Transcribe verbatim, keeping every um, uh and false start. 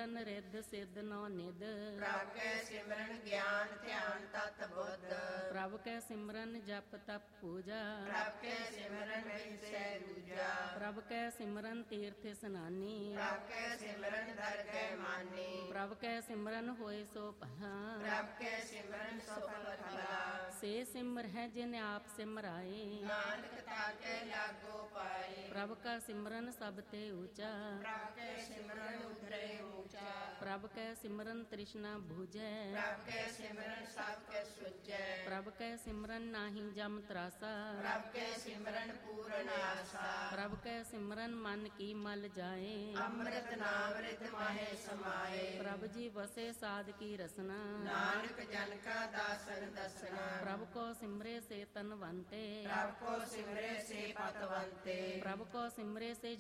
ਸਿਮਰਨ ਰਿੱਧ ਸਿੱਧ ਨੌ ਨਿਧ। ਪ੍ਰਭ ਕੈ ਸਿਮਰਨ ਗਿਆਨ ਧਿਆਨ ਤਤ ਬੁੱਧ। ਪ੍ਰਭ ਕੈ ਸਿਮਰਨ ਜਪ ਤਪ ਪੂਜਾ। ਪ੍ਰਭ ਕੈ ਸਿਮਰਨ ਵਿਸੈ ਦੂਜਾ। ਪ੍ਰਭ ਕੈ ਸਿਮਰਨ ਤੀਰਥ ਇਸਨਾਨੀ। ਪ੍ਰਭ ਕੈ ਸਿਮਰਨ ਦਰਗਹਿ ਮਾਨੀ। ਪ੍ਰਭ ਕੈ ਸਿਮਰਨ ਹੋਏ ਸੋ ਭਲਾ। ਪ੍ਰਭ ਕੈ ਸਿਮਰਨ ਸਫਲ ਭਲਾ। ਸੇ ਸਿਮਰ ਹੈ ਜਿਨ ਆਪ ਸਿਮਰਾਏ। ਨਾਨਕ ਤਾਕੈ ਲਾਗੋ ਪਾਏ। ਪ੍ਰਭ ਕਾ ਸਿਮਰਨ ਸਭ ਤੇ ਊਚਾ। ਪ੍ਰਭ ਕੈ ਸਿਮਰਨ ਉਤਰੇ ਊਚਾ। ਪ੍ਰਭ ਕੈ ਸਿਮਰਨ ਤ੍ਰਿਸ਼ਨਾ ਬੁਝੈ। ਪ੍ਰਭ ਕੈ ਸਿਮਰਨ ਸਭ ਕੈ ਸੁਝੈ। ਪ੍ਰਭ ਕੈ ਸਿਮਰਨ ਨਾਹੀ ਜਮ ਤਰਾਸਾ। ਪ੍ਰਭ ਕੈ ਸਿਮਰਨ ਪੂਰਨ ਆਸਾ। ਪ੍ਰਭ ਕੈ ਸਿਮਰਨ ਮਨ ਕੀ ਮਲ ਜਾਏ। ਅੰਮ੍ਰਿਤ ਨਾਮ ਰਿਤ ਮਾਹੇ ਸਮਾਏ। ਪ੍ਰਭ ਜੀ ਵਸੇ ਸਾਧ ਕੀ ਰਸਨਾ। ਨਾਨਕ ਜਨ ਕਾ ਦਾਸਨ ਦਸਨਾ। ਪ੍ਰਭ ਕੋ ਸਿਮਰੇ ਸੇ ਤਨਵੰਤੇ। ਪ੍ਰਭ ਕੋ ਸਿਮਰੇ ਸੇ ਪਤਵੰਤੇ। ਪ੍ਰਭ ਕੋ ਸਿਮਰੇ ਸੇ